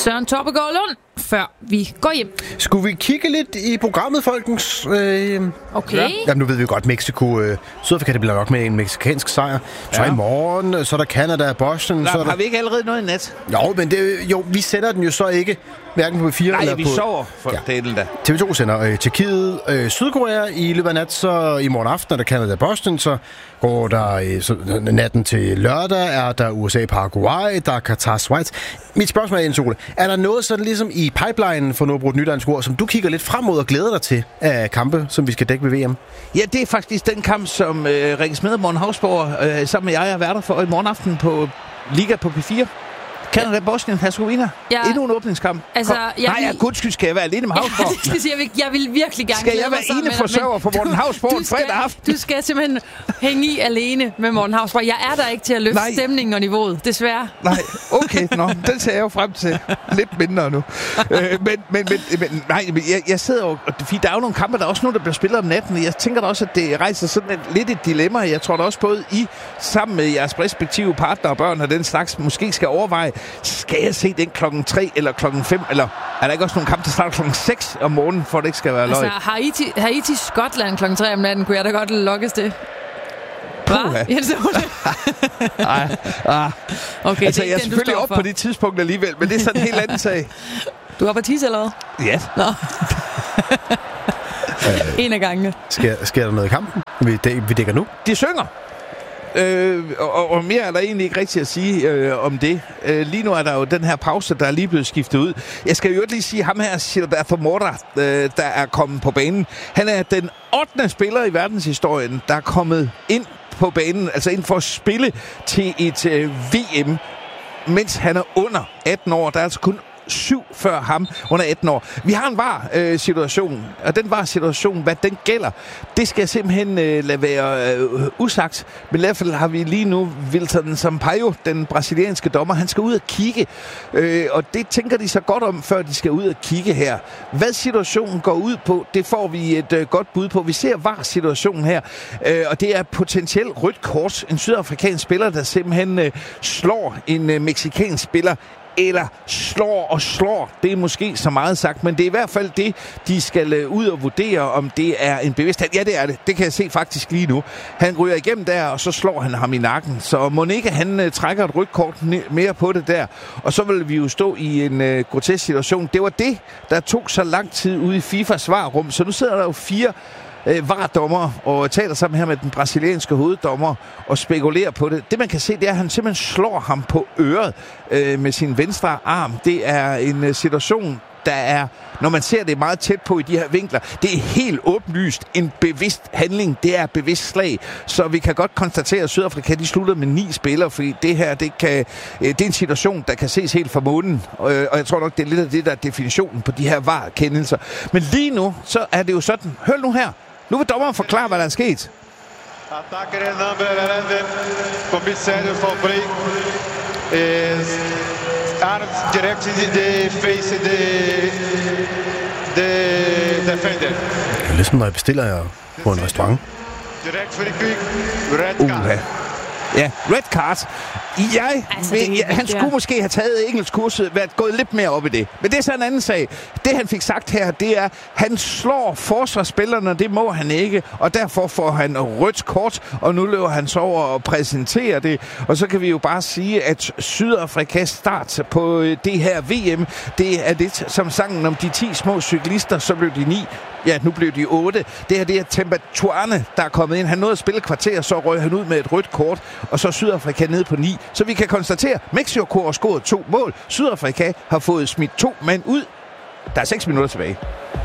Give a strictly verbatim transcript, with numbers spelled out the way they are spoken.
Søren Torpegaard Lund, før vi går hjem. Skulle vi kigge lidt i programmet, folkens? Øh, okay. Ja. Jamen, nu ved vi godt, Mexico... Øh, Sydafrika, det bliver nok med en mexikansk sejr. Så ja. I morgen, så er der Canada og Boston. Nå, så er der... Har vi ikke allerede noget i nat? Jo, men det, jo, vi sender den jo så ikke, hverken på P fire Nej, eller vi på... sover for ja. delen da. T V to sender øh, Tjekkiet, øh, Sydkorea i løbet af nat, så i morgen aften er der Canada og Boston, så går der øh, så, natten til lørdag, er der U S A Paraguay, der er Qatar Schweiz. Mit spørgsmål er, Jens Ole, er der noget sådan ligesom i pipelinen for noget brugt nydansk ord, som du kigger lidt frem mod og glæder dig til af kampe, som vi skal dække ved V M? Ja, det er faktisk den kamp, som øh, Rikke Smed og Morten Hausborg øh, sammen med jeg er værter for i morgen aften på Liga på P fire. Canada, Bosnien, Herzegovina. Ja. Endnu en åbningskamp. Altså, jeg Nej, jeg gudskyld skal jeg være alene med Hausborg. Ja, det siger jeg, jeg vil virkelig gerne skal jeg være ene forsørger for Morten Hausborg en fredag aften? Du skal simpelthen hænge i alene med Morten Hausborg. Jeg er der ikke til at løfte Nej. stemningen og niveauet, desværre. Nej, okay, nå, den ser jeg jo frem til. Lidt mindre nu. øh, men, men, men, men, nej, jeg, jeg sidder jo... Der er jo nogle kampe, der er også nogle, der bliver spillet om natten. Jeg tænker da også, at det rejser sådan et, lidt et dilemma. Jeg tror da også både I, sammen med jeres respektive partner og børn og den slags, måske skal overveje, skal jeg se den klokken tre eller klokken fem, eller er der ikke også nogle kampe, der starter klokken seks om morgenen, for det ikke skal være løg? Altså, Haiti, Haiti Skotland klokken tre om natten, kunne jeg da godt lokkes det. Hvad? Jens Ole? Nej, ah. Okay, altså, det jeg er den, selvfølgelig op på det tidspunkt alligevel, men det er sådan en helt anden sag. Du er på tisse eller hvad? Ja. Nå. En af gangene. Sker, sker der noget i kampen, vi, dæk, vi dækker nu? De synger. Øh, og, og mere er der egentlig ikke rigtigt at sige øh, om det. Øh, lige nu er der jo den her pause, der er lige blevet skiftet ud. Jeg skal jo lige sige, ham her, Gilberto Mora, øh, der er kommet på banen. Han er den ottende spiller i verdenshistorien, der er kommet ind på banen, altså ind for at spille til et øh, V M, mens han er under atten år. Der er altså kun syv før ham under atten år. Vi har en var-situation, øh, og den var-situation, hvad den gælder, det skal jeg simpelthen øh, lade være øh, usagt. Men i hvert fald har vi lige nu Wilton Sampaio, den brasilianske dommer, han skal ud og kigge, øh, og det tænker de så godt om, før de skal ud og kigge her. Hvad situationen går ud på, det får vi et øh, godt bud på. Vi ser var-situationen her, øh, og det er potentielt rødt kort. En sydafrikansk spiller, der simpelthen øh, slår en øh, mexikansk spiller, eller slår og slår. Det er måske så meget sagt, men det er i hvert fald det, de skal ud og vurdere, om det er en bevidsthed. Ja, det er det. Det kan jeg se faktisk lige nu. Han ryger igennem der, og så slår han ham i nakken. Så må ikke han uh, trækker et rødt kort mere på det der. Og så vil vi jo stå i en uh, grotesk situation. Det var det, der tog så lang tid ude i FIFA svarrum. Så nu sidder der jo fire Øh, var-dommer og taler sammen her med den brasilianske hoveddommer og spekulerer på det. Det man kan se, det er, at han simpelthen slår ham på øret øh, med sin venstre arm. Det er en øh, situation, der er, når man ser det meget tæt på i de her vinkler, det er helt åbenlyst en bevidst handling. Det er bevidst slag. Så vi kan godt konstatere, at Sydafrika de slutter med ni spillere, fordi det her, det, kan, det er en situation, der kan ses helt fra månen. Og jeg tror nok, det er lidt af det, der er definitionen på de her var-kendelser. Men lige nu, så er det jo sådan. Hør nu her. Nu vil dommeren forklare, hvad der er sket. Attacker number eleven, Comissário Fabri, is arms direct in the face of the, the defender. Det er ligesom, når jeg bestiller jer på en restaurant. Direct free kick, red card. Uh-huh. Ja, red card. Jeg, altså, ved, jeg han skulle måske have taget engelskkurset, været gået lidt mere op i det. Men det er så en anden sag. Det han fik sagt her, det er, han slår forsvarsspillerne, det må han ikke, og derfor får han rødt kort, og nu løber han så over og præsenterer det. Og så kan vi jo bare sige, at Sydafrikas start på det her V M, det er lidt som sangen om de ti små cyklister, så blev de ni. Ja, nu blev de otte. Det her, det er Temba Tuane, der er kommet ind. Han nåede at spille kvarter, så røg han ud med et rødt kort, og så Sydafrika ned på ni. Så vi kan konstatere, at Mexico har scoret to mål. Sydafrika har fået smidt to mand ud. Der er seks minutter tilbage.